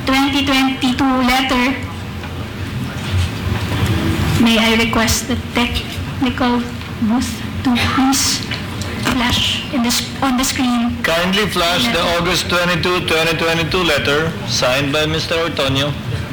2022 letter, may I request the technical booth to please flash on the screen. Kindly flash the August 22, 2022 letter signed by Mr. Ortonio.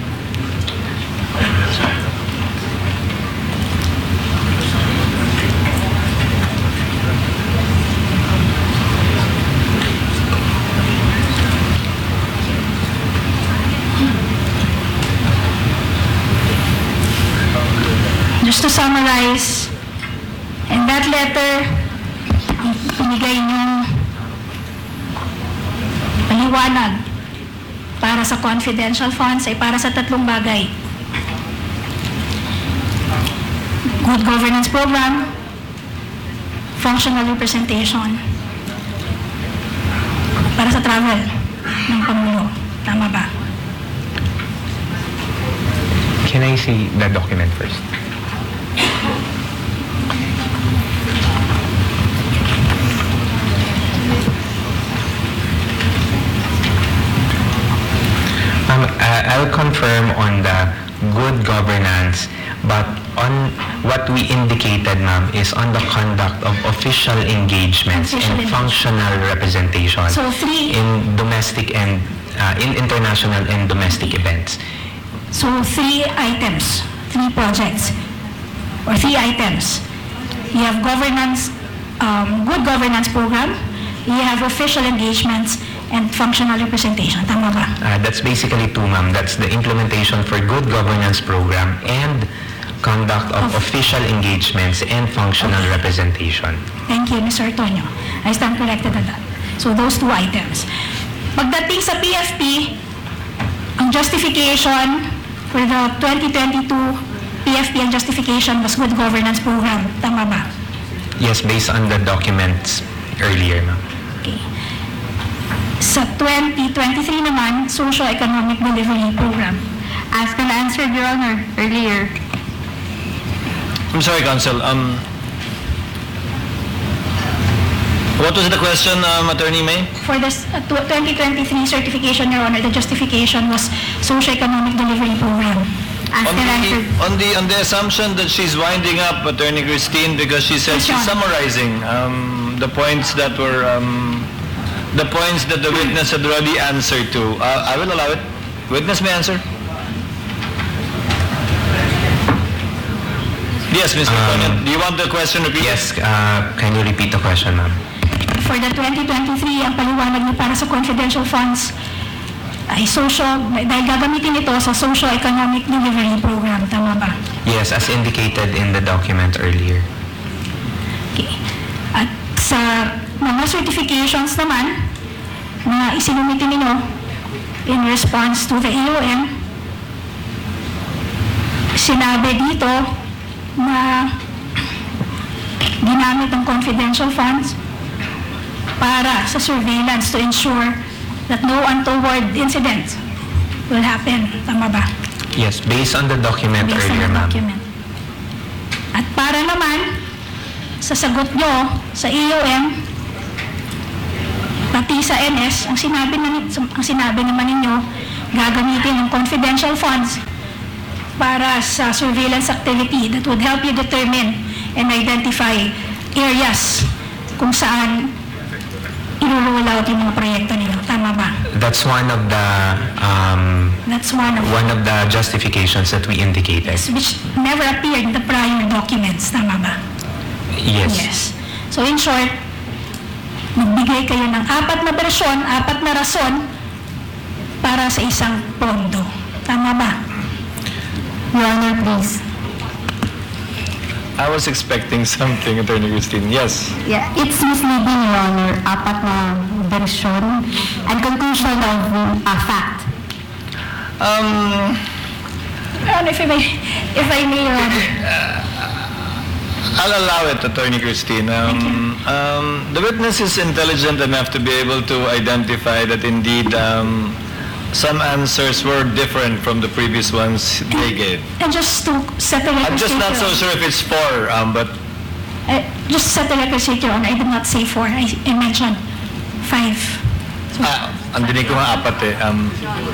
Just to summarize, in that letter, pinigay niyong paliwanag para sa confidential funds ay para sa tatlong bagay. Good governance program, functional representation, para sa travel ng Pangulo. Tama ba? Can I see the document first? I'll confirm on the good governance, but on what we indicated, ma'am, is on the conduct of official engagements and functional representation So in domestic and in international and domestic events. So three items, three projects, or three items. You have governance, good governance program, you have official engagements, and functional representation. Tama ba? That's basically two, ma'am. That's the implementation for good governance program and conduct of official engagements and functional representation. Thank you, Mr. Ortonio. I stand corrected on that. So those two items. Pagdating sa PFP, ang justification for the 2022 PFP and justification was good governance program. Tama ba? Yes, based on the documents earlier, ma'am. Okay. Sa 2023 naman, socio-economic delivery program. As been answered, Your Honor, earlier. I'm sorry, Counsel. What was the question, Attorney May? For the 2023 certification, Your Honor, the justification was socio-economic delivery program. As been answered. On the assumption that she's winding up, Attorney Christine, because she said Yes, she's Your Honor. summarizing the points that were the points that the witness had already answered to. I will allow it. Witness may answer. Yes, Mr. Ortonio. Do you want the question repeated? Yes, can you repeat the question, ma'am? For the 2023, ang paliwanag niyo para sa confidential funds ay dahil gagamitin ito sa socio-economic delivery program. Tama ba? Yes, as indicated in the document earlier. Okay. At sa mga certifications naman na isinumitin ninyo in response to the EOM, sinabi dito na ginamit ang confidential funds para sa surveillance to ensure that no untoward incidents will happen. Tama ba? Yes, based on the document Based on earlier, the ma'am. document. At para naman sa sagot nyo sa EOM, pati sa NS, ang sinabi naman ninyo, gagamitin ng confidential funds para sa surveillance activity that would help you determine and identify areas kung saan i-roll out yung mga proyekto ninyo. Tama ba? That's one of the That's one of the justifications that we indicated. which never appeared in the prior documents. Tama ba? Yes. So in short, nagbigay kayo ng apat na bersyon, apat na rason para sa isang pondo. Tama ba? Your Honor, please. I was expecting something, Attorney Christine. Yes. Yeah, it's misleading, Your Honor. Apat na version and conclusion of a fact. If I may, Your Honor. I'll allow it, Attorney Christine. The witness is intelligent enough to be able to identify that indeed some answers were different from the previous ones they gave. And just to set the record I'm just straight, not so Your sure if it's four, but Honor. Just set the record straight, Your Honor. I did not say 4. I mentioned 5. So, ang dinig ko nga apat eh.